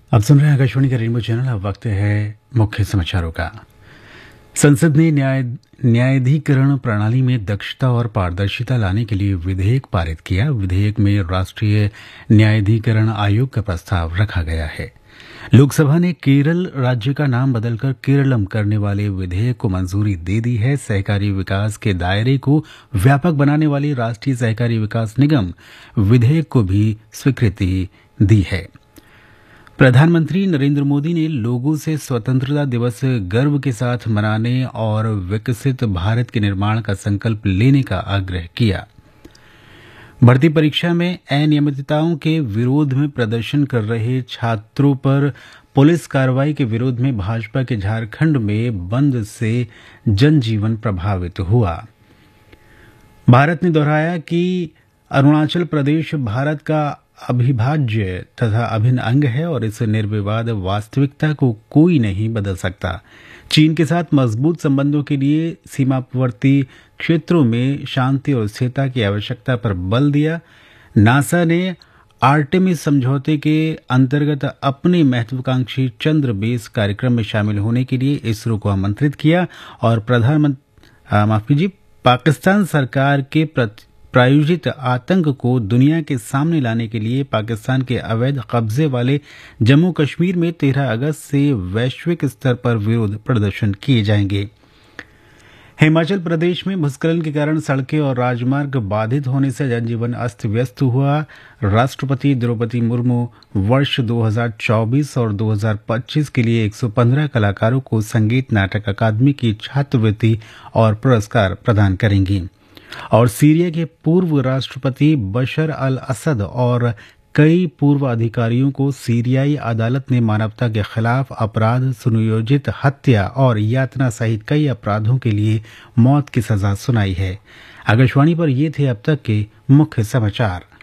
आप सुन रहे हैं आकाशवाणी का रेनबो चैनल। अब वक्त है मुख्य समाचारों का। संसद ने न्यायाधिकरण प्रणाली में दक्षता और पारदर्शिता लाने के लिए विधेयक पारित किया। विधेयक में राष्ट्रीय न्यायाधिकरण आयोग का प्रस्ताव रखा गया है। लोकसभा ने केरल राज्य का नाम बदलकर केरलम करने वाले विधेयक को मंजूरी दे दी है। सहकारी विकास के दायरे को व्यापक बनाने वाली राष्ट्रीय सहकारी विकास निगम विधेयक को भी स्वीकृति दी है। प्रधानमंत्री नरेंद्र मोदी ने लोगों से स्वतंत्रता दिवस गर्व के साथ मनाने और विकसित भारत के निर्माण का संकल्प लेने का आग्रह किया। भर्ती परीक्षा में अनियमितताओं के विरोध में प्रदर्शन कर रहे छात्रों पर पुलिस कार्रवाई के विरोध में भाजपा के झारखंड में बंद से जनजीवन प्रभावित हुआ। भारत ने दोहराया कि अरुणाचल प्रदेश भारत का अविभाज्य तथा अभिन्न अंग है और इस निर्विवाद वास्तविकता को कोई नहीं बदल सकता। चीन के साथ मजबूत संबंधों के लिए सीमावर्ती क्षेत्रों में शांति और स्थिरता की आवश्यकता पर बल दिया। नासा ने आर्टेमिस समझौते के अंतर्गत अपने महत्वाकांक्षी चंद्र बेस कार्यक्रम में शामिल होने के लिए इसरो को आमंत्रित किया। और पाकिस्तान सरकार के प्रायोजित आतंक को दुनिया के सामने लाने के लिए पाकिस्तान के अवैध कब्जे वाले जम्मू कश्मीर में 13 अगस्त से वैश्विक स्तर पर विरोध प्रदर्शन किए जाएंगे। हिमाचल प्रदेश में भूस्खलन के कारण सड़कें और राजमार्ग बाधित होने से जनजीवन अस्त व्यस्त हुआ। राष्ट्रपति द्रौपदी मुर्मू वर्ष 2024 और 2025 के लिए 115 कलाकारों को संगीत नाटक अकादमी की छात्रवृत्ति और पुरस्कार प्रदान करेंगी। और सीरिया के पूर्व राष्ट्रपति बशर अल असद और कई पूर्व अधिकारियों को सीरियाई अदालत ने मानवता के खिलाफ अपराध, सुनियोजित हत्या और यातना सहित कई अपराधों के लिए मौत की सजा सुनाई है। आकाशवाणी पर ये थे अब तक के मुख्य समाचार।